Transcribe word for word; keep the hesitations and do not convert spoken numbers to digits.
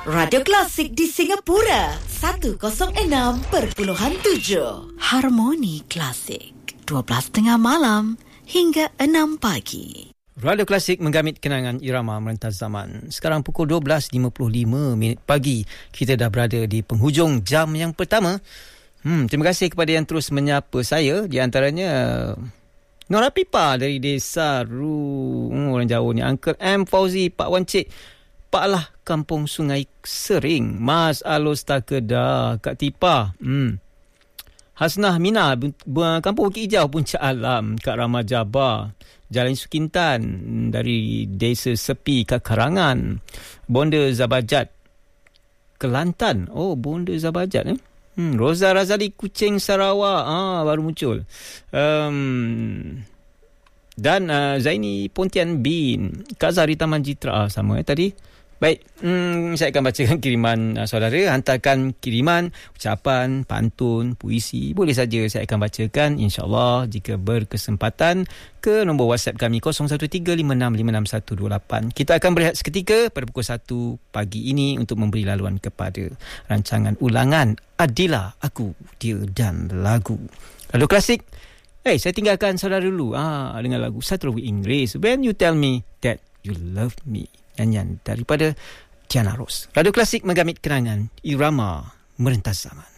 Radio Klasik di Singapura seratus enam perpuluhan tujuh. Harmoni Klasik dua belas tengah malam hingga enam pagi. Radio Klasik menggamit kenangan irama merentas zaman. Sekarang pukul dua belas lima puluh lima minit pagi. Kita dah berada di penghujung jam yang pertama. Hmm, terima kasih kepada yang terus menyapa saya. Di antaranya Nora Pipa dari Desa Ru, hmm, orang jauh ni. Uncle M Fauzi, Pak Wan Cik, Pak Lah Kampung Sungai Sering, Mas Alosta Kedah, Kak Tipa, hmm. Hasnah Mina, Kampung Bukit Hijau, Puncak Alam, Kak Rahmat Jabar, Jalan Sukintan, dari Desa Sepi, Kak Karangan, Bonda Zabajat, Kelantan. Oh, Bonda Zabajat eh. Hmm, Roza Razali, Kuching, Sarawak. Ah, baru muncul. Um, dan uh, Zaini Pontian Bin, Kak Zari Taman Jitra. Ah, sama eh tadi. Baik, hmm, saya akan bacakan kiriman uh, saudara. Hantarkan kiriman, ucapan, pantun, puisi. Boleh saja saya akan bacakan, insyaAllah, jika berkesempatan, ke nombor WhatsApp kami kosong satu tiga lima enam lima enam satu dua lapan. Kita akan berehat seketika pada pukul satu pagi ini untuk memberi laluan kepada rancangan ulangan Adila, Aku, Dia dan Lagu. Lalu klasik. Eh, hey, saya tinggalkan saudara dulu ah, dengan lagu satu lagu Inggeris, When You Tell Me That You Love Me. Nyanyian daripada Tiana Rose. Radio Klasik menggamit kenangan irama merentas zaman.